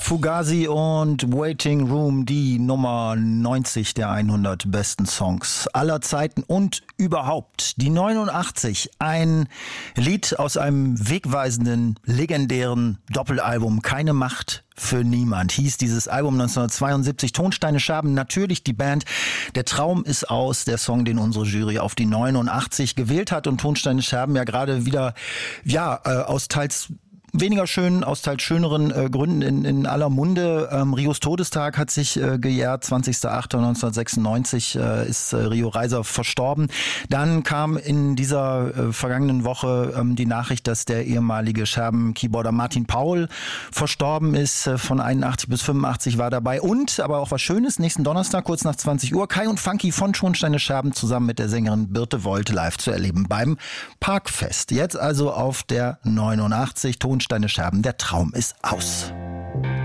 Fugazi und Waiting Room, die Nummer 90 der 100 besten Songs aller Zeiten und überhaupt. Die 89, ein Lied aus einem wegweisenden, legendären Doppelalbum, Keine Macht für niemand, hieß dieses Album 1972. Tonsteine Scherben, natürlich die Band. Der Traum ist aus, der Song, den unsere Jury auf die 89 gewählt hat, und Tonsteine Scherben ja gerade wieder, aus teils weniger schönen, aus teils schöneren Gründen in aller Munde. Rios Todestag hat sich gejährt, 20.08.1996 ist Rio Reiser verstorben. Dann kam in dieser vergangenen Woche die Nachricht, dass der ehemalige Scherben-Keyboarder Martin Paul verstorben ist. Von 81 bis 85 war dabei. Und, aber auch was Schönes, nächsten Donnerstag, kurz nach 20 Uhr, Kai und Funky von Tonsteine Scherben zusammen mit der Sängerin Birte Volt live zu erleben beim Parkfest. Jetzt also auf der 89 Tonsteine Scherben, der Traum ist aus.